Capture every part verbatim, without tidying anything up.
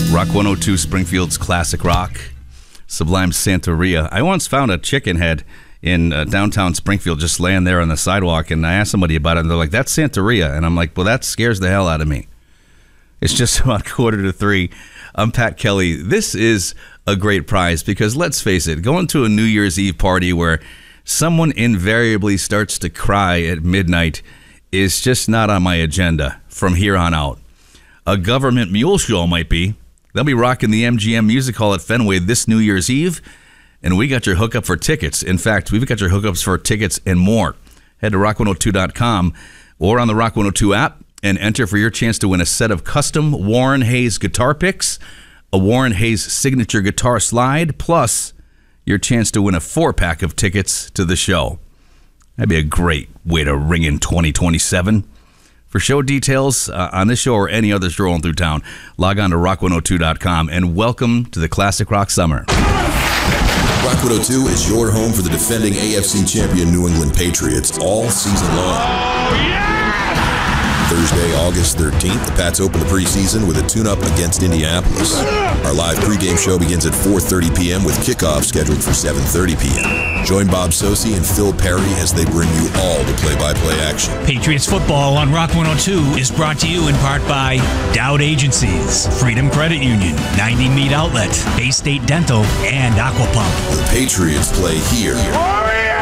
Rock one oh two, Springfield's classic rock. Sublime Santeria. I once found a chicken head in uh, downtown Springfield just laying there on the sidewalk, and I asked somebody about it, and they're like, that's Santeria. And I'm like, well, that scares the hell out of me. It's just about quarter to three. I'm Pat Kelly. This is a great prize because, let's face it, going to a New Year's Eve party where someone invariably starts to cry at midnight is just not on my agenda from here on out. A government mule show might be. They'll be rocking the M G M Music Hall at Fenway this New Year's Eve, and we got your hookup for tickets. In fact, we've got your hookups for tickets and more. Head to rock one oh two dot com or on the Rock one oh two app and enter for your chance to win a set of custom Warren Hayes guitar picks, a Warren Hayes signature guitar slide, plus your chance to win a four-pack of tickets to the show. That'd be a great way to ring in twenty twenty-seven. For show details uh, on this show or any others rolling through town, log on to rock one oh two dot com and welcome to the Classic Rock Summer. Rock one oh two is your home for the defending A F C champion New England Patriots all season long. Oh, yeah! Thursday, August thirteenth, the Pats open the preseason with a tune-up against Indianapolis. Our live pregame show begins at four thirty p.m. with kickoff scheduled for seven thirty p.m. Join Bob Sosi and Phil Perry as they bring you all the play-by-play action. Patriots football on Rock one oh two is brought to you in part by Dowd Agencies, Freedom Credit Union, ninety Meat Outlet, Bay State Dental, and Aquapump. The Patriots play here. Oh, yeah!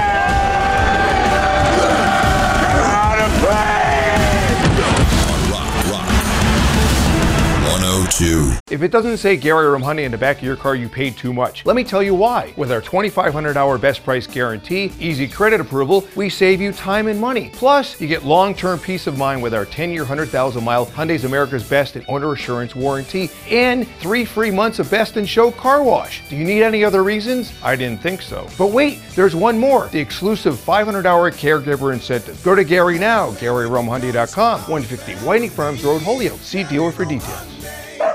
one oh two. If it doesn't say Gary Rumhundy in the back of your car, you paid too much. Let me tell you why. With our twenty-five hundred hour best price guarantee, easy credit approval, we save you time and money. Plus, you get long-term peace of mind with our ten year, one hundred thousand mile Hyundai's America's Best and Owner Assurance warranty and three free months of Best in Show car wash. Do you need any other reasons? I didn't think so. But wait, there's one more. The exclusive five hundred hour caregiver incentive. Go to Gary now, Gary Rumhundy dot com, one fifty Whiting Farms Road, Holyoke. See dealer for details.